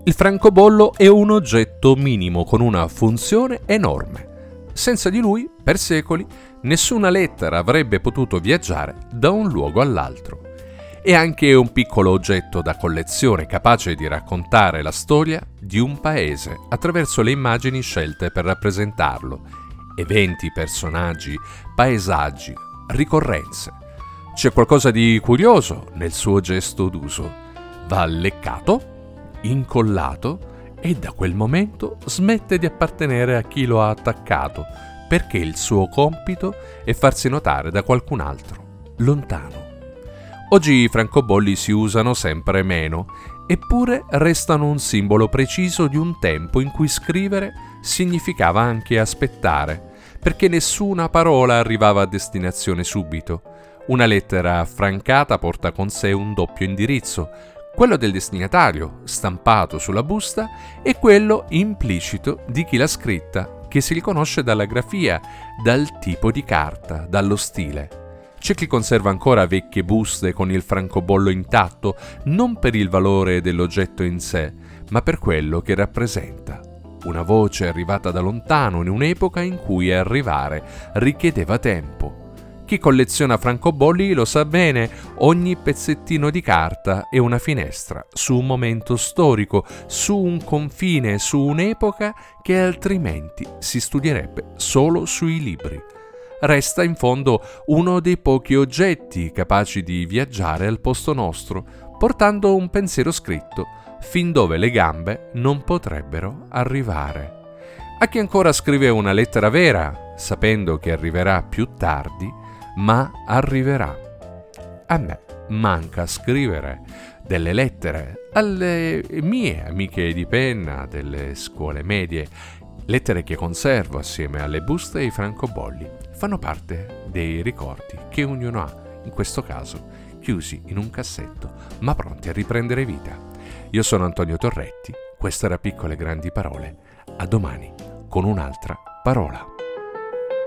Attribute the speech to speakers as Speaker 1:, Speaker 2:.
Speaker 1: Il francobollo è un oggetto minimo con una funzione enorme. Senza di lui, per secoli, nessuna lettera avrebbe potuto viaggiare da un luogo all'altro. È anche un piccolo oggetto da collezione capace di raccontare la storia di un paese attraverso le immagini scelte per rappresentarlo, eventi, personaggi, paesaggi, ricorrenze. C'è qualcosa di curioso nel suo gesto d'uso. Va leccato, incollato e da quel momento smette di appartenere a chi lo ha attaccato, perché il suo compito è farsi notare da qualcun altro, lontano. Oggi i francobolli si usano sempre meno, eppure restano un simbolo preciso di un tempo in cui scrivere significava anche aspettare, perché nessuna parola arrivava a destinazione subito. Una lettera affrancata porta con sé un doppio indirizzo, quello del destinatario, stampato sulla busta, e quello implicito di chi l'ha scritta, che si riconosce dalla grafia, dal tipo di carta, dallo stile. C'è chi conserva ancora vecchie buste con il francobollo intatto, non per il valore dell'oggetto in sé, ma per quello che rappresenta. Una voce arrivata da lontano in un'epoca in cui arrivare richiedeva tempo. Chi colleziona francobolli lo sa bene, ogni pezzettino di carta è una finestra su un momento storico, su un confine, su un'epoca che altrimenti si studierebbe solo sui libri. Resta in fondo uno dei pochi oggetti capaci di viaggiare al posto nostro, portando un pensiero scritto fin dove le gambe non potrebbero arrivare. A chi ancora scrive una lettera vera, sapendo che arriverà più tardi, ma arriverà. A me manca scrivere delle lettere alle mie amiche di penna delle scuole medie, lettere che conservo assieme alle buste e ai francobolli. Fanno parte dei ricordi che ognuno ha, in questo caso chiusi in un cassetto, ma pronti a riprendere vita. Io sono Antonio Torretti, questo era Piccole Grandi Parole. A domani con un'altra parola.